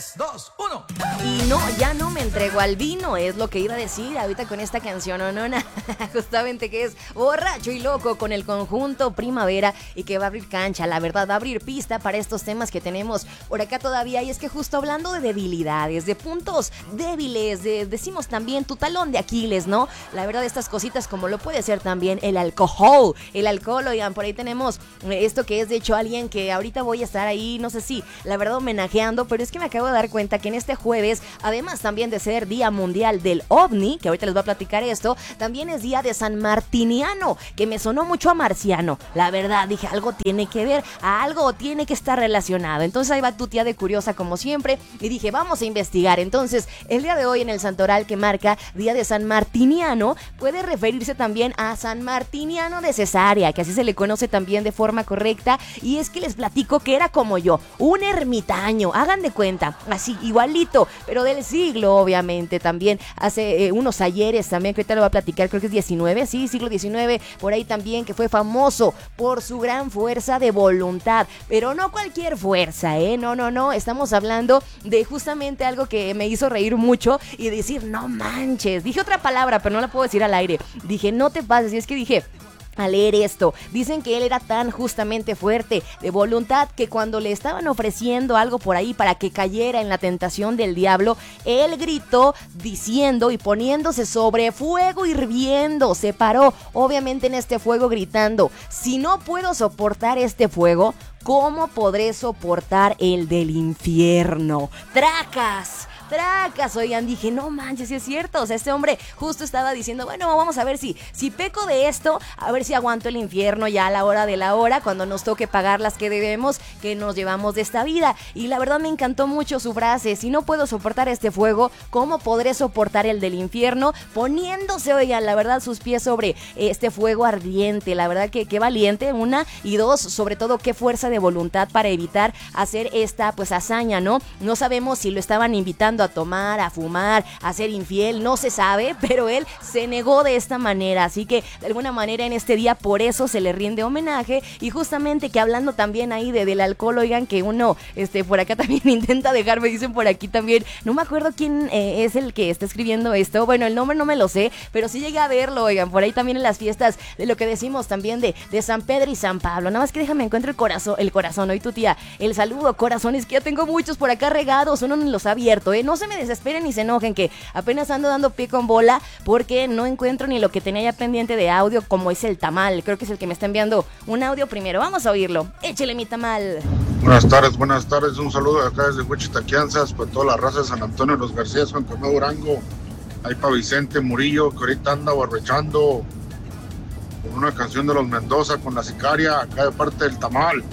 3, 2, 1. Y no, ya no me entrego al vino, es lo que iba a decir ahorita con esta canción, ¿no? Justamente que es Borracho y Loco con el conjunto Primavera y que va a abrir cancha, la verdad, va a abrir pista para estos temas que tenemos por acá todavía. Y es que justo hablando de debilidades, de puntos débiles, decimos también tu talón de Aquiles, ¿no? La verdad, estas cositas como lo puede ser también el alcohol, oigan, por ahí tenemos esto que es de hecho alguien que ahorita voy a estar ahí, no sé si la verdad homenajeando, pero es que me acabo de dar cuenta que en este jueves, además también de ser Día Mundial del OVNI, que ahorita les voy a platicar esto, también es Día de San Martiniano, que me sonó mucho a marciano. La verdad, dije, algo tiene que ver, algo tiene que estar relacionado. Entonces ahí va tu tía de curiosa como siempre y dije, vamos a investigar. Entonces, el día de hoy en el santoral que marca Día de San Martiniano, puede referirse también a San Martiniano de Cesarea, que así se le conoce también de forma correcta. Y es que les platico que era como yo, un ermitaño, hagan de cuenta, así igualito, pero del siglo obviamente también, hace unos ayeres también, que ahorita lo voy a platicar, creo que es 19, sí, siglo XIX, por ahí también, que fue famoso por su gran fuerza de voluntad, pero no cualquier fuerza, no, estamos hablando de justamente algo que me hizo reír mucho y decir, no manches, dije otra palabra, pero no la puedo decir al aire, dije, no te pases, y es que dije, al leer esto, dicen que él era tan justamente fuerte de voluntad que cuando le estaban ofreciendo algo por ahí para que cayera en la tentación del diablo, él gritó diciendo y poniéndose sobre fuego hirviendo, se paró obviamente en este fuego gritando, si no puedo soportar este fuego, ¿cómo podré soportar el del infierno? ¡Tracas! Oigan, dije, no manches, sí es cierto, o sea, este hombre justo estaba diciendo, bueno, vamos a ver si peco de esto, a ver si aguanto el infierno ya a la hora de la hora, cuando nos toque pagar las que debemos, que nos llevamos de esta vida. Y la verdad me encantó mucho su frase, si no puedo soportar este fuego, ¿cómo podré soportar el del infierno? Poniéndose, oigan, la verdad, sus pies sobre este fuego ardiente, la verdad que qué valiente, una, y dos, sobre todo, qué fuerza de voluntad para evitar hacer esta, pues, hazaña, ¿no? No sabemos si lo estaban invitando a tomar, a fumar, a ser infiel, no se sabe, pero él se negó de esta manera, así que de alguna manera en este día por eso se le rinde homenaje. Y justamente que hablando también ahí del alcohol, oigan, que uno por acá también intenta dejar, me dicen por aquí también, no me acuerdo quién es el que está escribiendo esto, bueno, el nombre no me lo sé, pero sí llegué a verlo, oigan, por ahí también en las fiestas de lo que decimos también de San Pedro y San Pablo, nada más que déjame encuentro el corazón, hoy tu tía, el saludo, corazones, que ya tengo muchos por acá regados, uno no los ha abierto, no se me desesperen ni se enojen, que apenas ando dando pie con bola porque no encuentro ni lo que tenía ya pendiente de audio, como es el tamal, creo que es el que me está enviando un audio primero, vamos a oírlo, échele mi tamal. Buenas tardes, un saludo de acá desde Wichita, Kansas, para toda la raza de San Antonio, los García, Juan Tomé, Durango, ahí para Vicente Murillo, que ahorita anda barrechando con una canción de los Mendoza con la sicaria, acá de parte del tamal.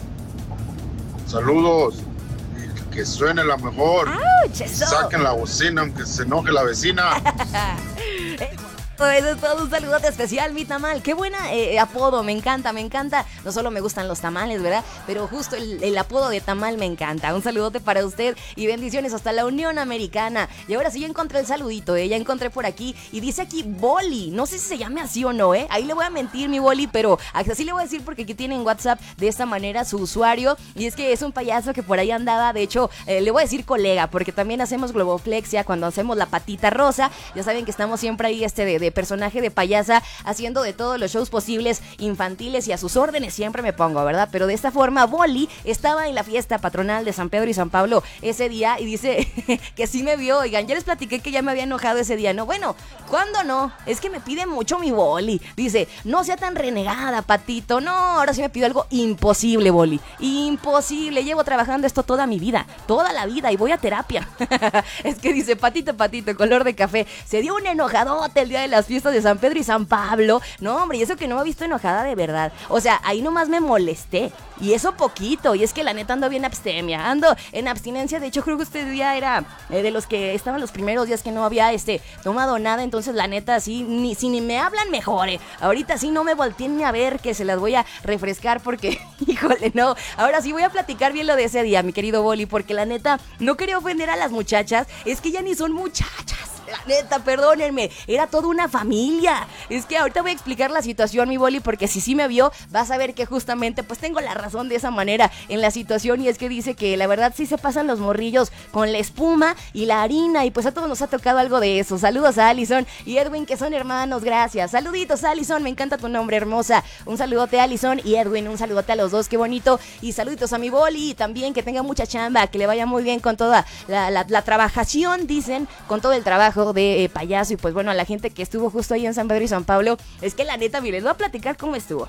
Saludos. Que suene la mejor. ¡Auch! Saquen la bocina aunque se enoje la vecina. Eso es todo, un saludote especial, mi tamal. Qué buena apodo, me encanta. No solo me gustan los tamales, ¿verdad? Pero justo el apodo de tamal me encanta. Un saludote para usted y bendiciones hasta la Unión Americana. Y ahora sí ya encontré el saludito, ya encontré por aquí. Y dice aquí Boli, no sé si se llame así o no, ahí le voy a mentir, mi Boli, pero así le voy a decir porque aquí tiene en WhatsApp de esta manera su usuario. Y es que es un payaso que por ahí andaba, de hecho, le voy a decir colega, porque también hacemos globoflexia cuando hacemos la patita rosa. Ya saben que estamos siempre ahí de personaje de payasa, haciendo de todos los shows posibles infantiles y a sus órdenes siempre me pongo, ¿verdad? Pero de esta forma, Boli estaba en la fiesta patronal de San Pedro y San Pablo ese día y dice que sí me vio, oigan, ya les platiqué que ya me había enojado ese día, ¿no? Bueno, ¿cuándo no? Es que me pide mucho mi Boli, dice, no sea tan renegada, Patito, no, ahora sí me pidió algo imposible, Boli, imposible, llevo trabajando esto toda mi vida, toda la vida y voy a terapia. Es que dice, Patito, color de café, se dio un enojadote el día de las fiestas de San Pedro y San Pablo. No, hombre, y eso que no me ha visto enojada de verdad. O sea, ahí nomás me molesté. Y eso poquito. Y es que la neta ando bien abstemia. Ando en abstinencia. De hecho, creo que este día era de los que estaban los primeros días que no había tomado nada. Entonces, la neta, así, si ni me hablan, mejor. Ahorita sí no me volteen ni a ver, que se las voy a refrescar porque, híjole, no. Ahora sí voy a platicar bien lo de ese día, mi querido Boli, porque la neta, no quería ofender a las muchachas. Es que ya ni son muchachas. La neta, perdónenme, era toda una familia. Es que ahorita voy a explicar la situación, mi Boli, porque si sí me vio, vas a ver que justamente pues tengo la razón de esa manera en la situación. Y es que dice que la verdad sí se pasan los morrillos con la espuma y la harina, y pues a todos nos ha tocado algo de eso. Saludos a Alison y Edwin, que son hermanos, gracias. Saluditos, Alison, me encanta tu nombre, hermosa. Un saludote a Alison y Edwin, un saludote a los dos, qué bonito. Y saluditos a mi Boli, también que tenga mucha chamba, que le vaya muy bien con toda la trabajación, dicen, con todo el trabajo de payaso. Y pues bueno, a la gente que estuvo justo ahí en San Pedro y San Pablo, es que la neta, miren, les voy a platicar cómo estuvo.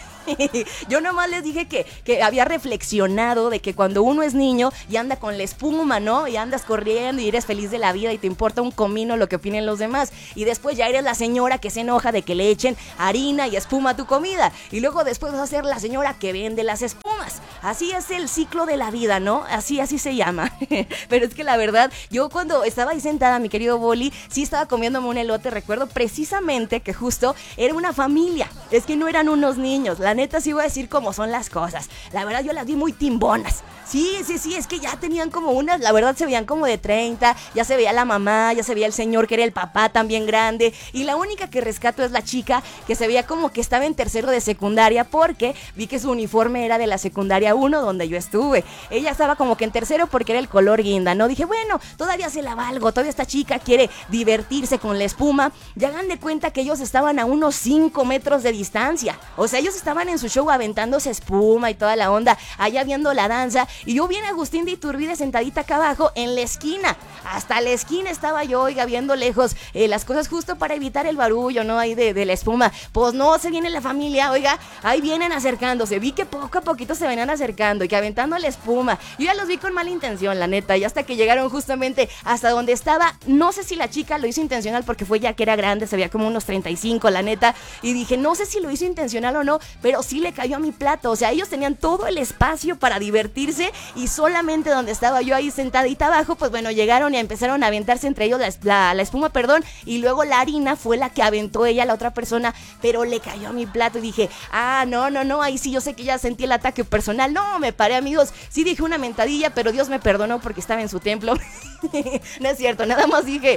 Yo nomás les dije que había reflexionado de que cuando uno es niño y anda con la espuma, ¿no? Y andas corriendo y eres feliz de la vida y te importa un comino lo que opinen los demás. Y después ya eres la señora que se enoja de que le echen harina y espuma a tu comida. Y luego después vas a ser la señora que vende las espumas. Así es el ciclo de la vida, ¿no? Así se llama. Pero es que la verdad, yo cuando estaba ahí sentada, mi querido Boli, sí estaba comiéndome un elote. Recuerdo precisamente que justo era una familia. Es que no eran unos niños. La neta sí voy a decir cómo son las cosas. La verdad yo las vi muy timbonas. Sí, es que ya tenían como unas, la verdad se veían como de 30, ya se veía la mamá, ya se veía el señor que era el papá también grande, y la única que rescato es la chica que se veía como que estaba en tercero de secundaria, porque vi que su uniforme era de la secundaria 1 donde yo estuve. Ella estaba como que en tercero porque era el color guinda, ¿no? Dije, bueno, todavía se la valgo, todavía esta chica quiere divertirse con la espuma. Ya hagan de cuenta que ellos estaban a unos 5 metros de distancia, o sea, ellos estaban en su show aventándose espuma y toda la onda, allá viendo la danza. Y yo bien Agustín de Iturbide sentadita acá abajo en la esquina. Hasta la esquina estaba yo, oiga, viendo lejos las cosas justo para evitar el barullo, ¿no? Ahí de la espuma. Pues no, se viene la familia, oiga, ahí vienen acercándose. Vi que poco a poquito se venían acercando y que aventando la espuma. Yo ya los vi con mala intención, la neta. Y hasta que llegaron justamente hasta donde estaba, no sé si la chica lo hizo intencional porque fue ya que era grande, se veía como unos 35, la neta. Y dije, no sé si lo hizo intencional o no, pero sí le cayó a mi plato. O sea, ellos tenían todo el espacio para divertirse y solamente donde estaba yo ahí sentadita abajo, pues bueno, llegaron y empezaron a aventarse entre ellos la espuma, perdón, y luego la harina fue la que aventó ella a la otra persona, pero le cayó a mi plato y dije, no, ahí sí yo sé que ya sentí el ataque personal. No, me paré, amigos, sí dije una mentadilla, pero Dios me perdonó porque estaba en su templo. No es cierto, nada más dije,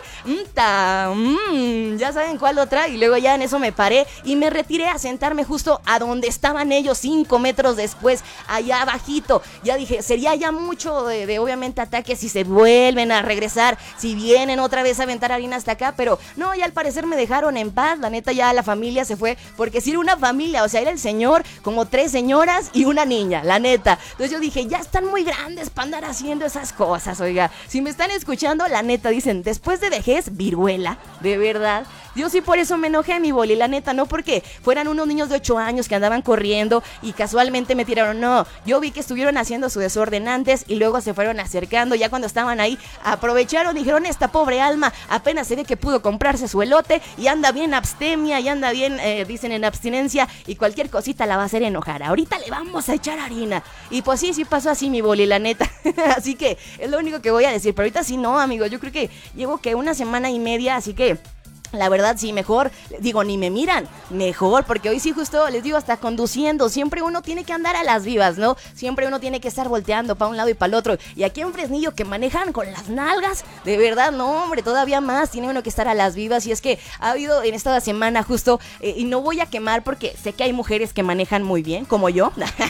ya saben cuál otra, y luego ya en eso me paré y me retiré a sentarme justo a donde estaban ellos 5 metros después, allá abajito. Ya dije, sería ya mucho de obviamente ataque si se vuelven a regresar, si vienen otra vez a aventar harina hasta acá, pero no, ya al parecer me dejaron en paz. La neta, ya la familia se fue, porque si era una familia, o sea, era el señor, como 3 señoras y una niña, la neta. Entonces yo dije, ya están muy grandes para andar haciendo esas cosas, oiga. Si me están escuchando, la neta, dicen, después de vejez, viruela, de verdad. Yo sí por eso me enojé, mi Boli, la neta, no porque fueran unos niños de 8 años que andaban corriendo y casualmente me tiraron, no, yo vi que estuvieron haciendo su desorden antes y luego se fueron acercando, ya cuando estaban ahí, aprovecharon, dijeron, esta pobre alma apenas se ve que pudo comprarse su elote y anda bien abstemia y anda bien, dicen, en abstinencia, y cualquier cosita la va a hacer enojar, ahorita le vamos a echar harina. Y pues sí pasó así, mi Boli, la neta. Así que es lo único que voy a decir, pero ahorita sí no, amigos, yo creo que llevo que 1 semana y media, así que la verdad sí, mejor, digo, ni me miran, mejor, porque hoy sí justo, les digo, hasta conduciendo, siempre uno tiene que andar a las vivas, ¿no? Siempre uno tiene que estar volteando para un lado y para el otro, y aquí en Fresnillo que manejan con las nalgas, de verdad, no, hombre, todavía más, tiene uno que estar a las vivas, y es que ha habido en esta semana justo, y no voy a quemar porque sé que hay mujeres que manejan muy bien, como yo.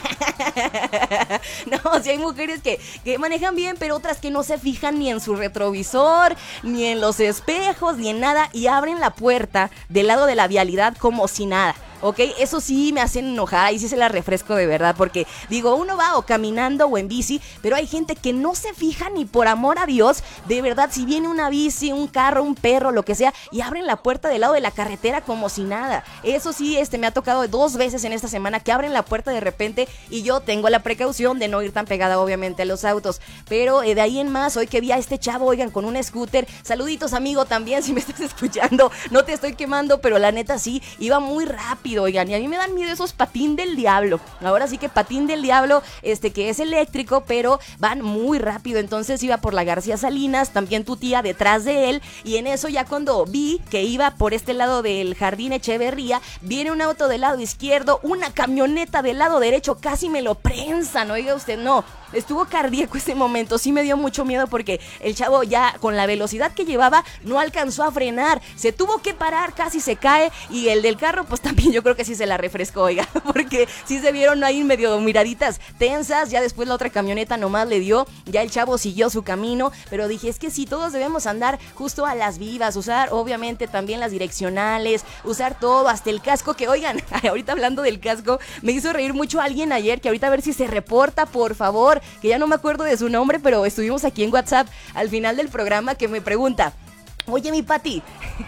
No, sí hay mujeres que manejan bien, pero otras que no se fijan ni en su retrovisor, ni en los espejos, ni en nada, y abren la puerta del lado de la vialidad como si nada. ¿Ok? Eso sí me hacen enojar, y sí se la refresco de verdad, porque digo, uno va o caminando o en bici, pero hay gente que no se fija ni por amor a Dios, de verdad, si viene una bici, un carro, un perro, lo que sea, y abren la puerta del lado de la carretera como si nada. Eso sí, me ha tocado 2 veces en esta semana que abren la puerta de repente, y yo tengo la precaución de no ir tan pegada obviamente a los autos, pero de ahí en más, hoy que vi a este chavo, oigan, con un scooter, saluditos amigo también, si me estás escuchando, no te estoy quemando, pero la neta sí, iba muy rápido, rápido, oigan, y a mí me dan miedo esos patín del diablo. Ahora sí que patín del diablo, que es eléctrico, pero van muy rápido. Entonces iba por la García Salinas, también tu tía detrás de él, y en eso ya cuando vi que iba por este lado del Jardín Echeverría, viene un auto del lado izquierdo, una camioneta del lado derecho, casi me lo prensan, oiga usted, no. Estuvo cardíaco ese momento, sí me dio mucho miedo porque el chavo ya con la velocidad que llevaba no alcanzó a frenar, se tuvo que parar, casi se cae, y el del carro pues también yo creo que sí se la refrescó, oiga, porque sí se vieron ahí medio miraditas tensas, ya después la otra camioneta nomás le dio, ya el chavo siguió su camino, pero dije, es que sí, todos debemos andar justo a las vivas, usar obviamente también las direccionales, usar todo, hasta el casco, que oigan, ahorita hablando del casco, me hizo reír mucho alguien ayer, que ahorita a ver si se reporta, por favor, que ya no me acuerdo de su nombre, pero estuvimos aquí en WhatsApp al final del programa, que me pregunta, oye mi Pati,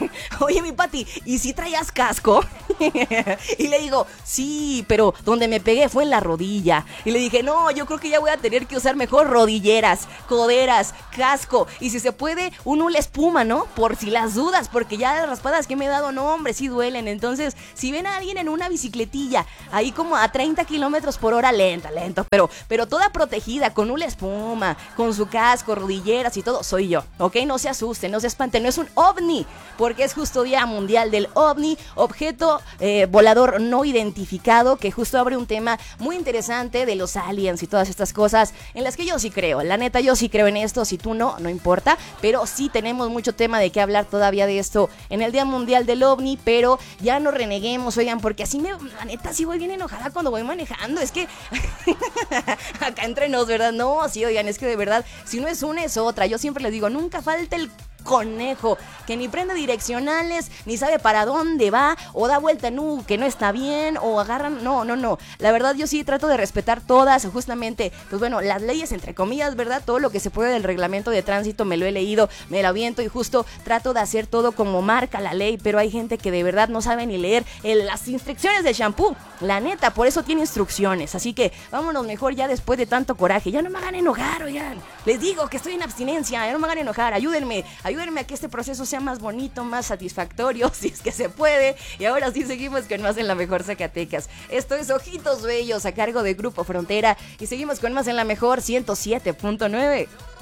¿y si traías casco? Y le digo, sí, pero donde me pegué fue en la rodilla. Y le dije, no, yo creo que ya voy a tener que usar mejor rodilleras, coderas, casco, y si se puede, un hula espuma, ¿no? Por si las dudas, porque ya las raspadas que me he dado, no, hombre, sí duelen. Entonces, si ven a alguien en una bicicletilla, ahí como a 30 kilómetros por hora, lento, pero toda protegida, con hula espuma, con su casco, rodilleras y todo, soy yo, ¿ok? No se asusten, no se espanten, no es un ovni, porque es justo Día Mundial del OVNI, objeto volador no identificado, que justo abre un tema muy interesante de los aliens y todas estas cosas en las que yo sí creo, la neta yo sí creo en esto, si tú no importa, pero sí tenemos mucho tema de qué hablar todavía de esto en el Día Mundial del OVNI, pero ya no reneguemos, oigan, porque así la neta sí voy bien enojada cuando voy manejando, es que acá entre nos, ¿verdad? No, sí, oigan, es que de verdad, si no es una es otra, yo siempre les digo, nunca falta el conejo que ni prende direccionales, ni sabe para dónde va, o da vuelta en U que no está bien, o agarran, no, la verdad yo sí trato de respetar todas, justamente, pues bueno, las leyes entre comillas, ¿verdad? Todo lo que se puede del reglamento de tránsito me lo he leído, me lo aviento y justo trato de hacer todo como marca la ley, pero hay gente que de verdad no sabe ni leer las instrucciones del shampoo, la neta, por eso tiene instrucciones, así que vámonos mejor ya después de tanto coraje, ya no me hagan enojar, oigan, les digo que estoy en abstinencia, ya no me hagan enojar, ayúdenme a que este proceso sea más bonito, más satisfactorio, si es que se puede. Y ahora sí seguimos con más en La Mejor Zacatecas. Esto es Ojitos Bellos a cargo de Grupo Frontera y seguimos con más en La Mejor 107.9.